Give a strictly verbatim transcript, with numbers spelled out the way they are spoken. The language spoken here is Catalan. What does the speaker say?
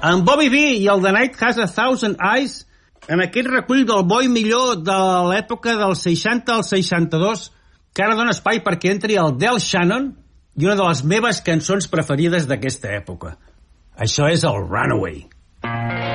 En Bobby B i el The Night Has a Thousand Eyes, en aquest recull del bo i millor de l'època dels seixanta al seixanta-dos, que ara dona espai perquè entri el Del Shannon i una de les meves cançons preferides d'aquesta època. Això és el Runaway.